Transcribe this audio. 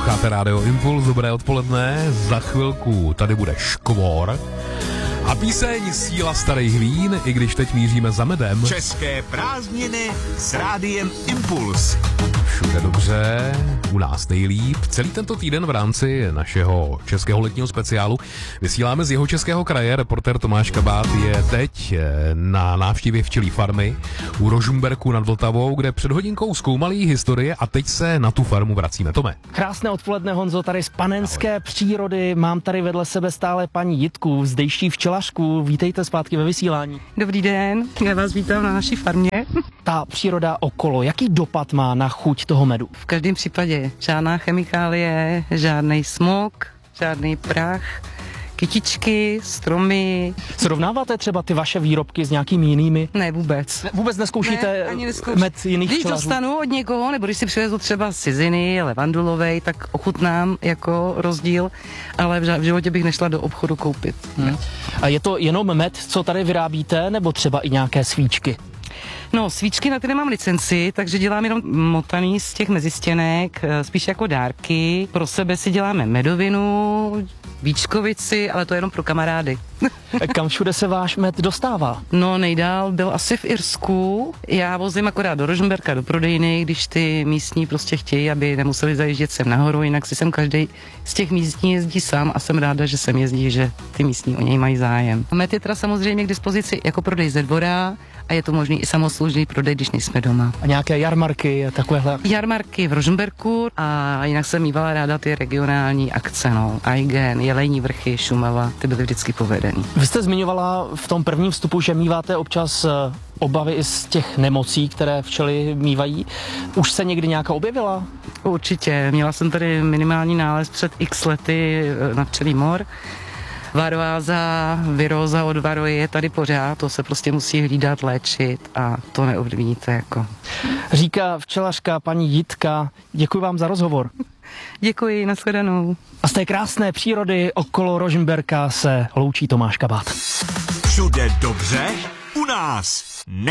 Posloucháte Rádio Impuls, dobré odpoledne, za chvilku tady bude škvor a píseň Síla starých vín, i když teď míříme za medem. České prázdniny s Rádiem Impuls. Všude dobře, u nás nejlíp. Celý tento týden v rámci našeho českého letního speciálu vysíláme z Jihočeského kraje. Reportér Tomáš Kabát je teď na návštěvě včelí farmy u Rožmberku nad Vltavou, kde před hodinkou zkoumali historie a teď se na tu farmu vracíme. Tome. Krásné odpoledne, Honzo, tady z panenské přírody. Mám tady vedle sebe stále paní Jitku, zdejší včelařku. Vítejte zpátky ve vysílání. Dobrý den, já vás vítám na naší farmě. Ta příroda okolo, jaký dopad má na chuť toho medu? V každém případě žádná chemikálie, žádný smog, žádný prach, kytičky, stromy. Srovnáváte třeba ty vaše výrobky s nějakými jinými? Ne, vůbec. Vůbec neskoušíte med jiných Když včelařů? dostanu od někoho, nebo když si přivezu třeba ciziny, levandulovej, tak ochutnám jako rozdíl, ale v životě bych nešla do obchodu koupit. A je to jenom med, co tady vyrábíte, nebo třeba i nějaké svíčky? No, svíčky na ty nemám licenci, takže dělám jenom motaný z těch mezistěnek, spíš jako dárky. Pro sebe si děláme medovinu, víčkovici, ale to je jenom pro kamarády. Kam všude se váš med dostává? No, nejdál byl asi v Irsku. Já vozím akorát do Rožmberka, do prodejny, když ty místní prostě chtějí, aby nemuseli zajíždět sem nahoru, jinak si sem každý z těch místní jezdí sám a jsem ráda, že sem jezdí, že ty místní o něj mají zájem. Med je teda samozřejmě k dispozici jako prodej ze dvora a je to možný i samoslužný prodej, když nejsme doma. A nějaké jarmarky a takovéhle? Jarmarky v Rožmberku a jinak jsem mívala ráda ty regionální akce, no. Aigen, Jelejní vrchy, Šumava, ty byly vždycky povedený. Vy jste zmiňovala v tom prvním vstupu, že míváte občas obavy i z těch nemocí, které včely mívají. Už se někdy nějaká objevila? Určitě. Měla jsem tady minimální nález před x lety na včelí mor. Varoáza, viróza od varoje je tady pořád, to se prostě musí hlídat, léčit a to neovlivníte jako. Říká včelařka paní Jitka. Děkuji vám za rozhovor. Děkuji, nashledanou. A z té krásné přírody okolo Rožmberka se loučí Tomáš Kabát. Všude dobře, u nás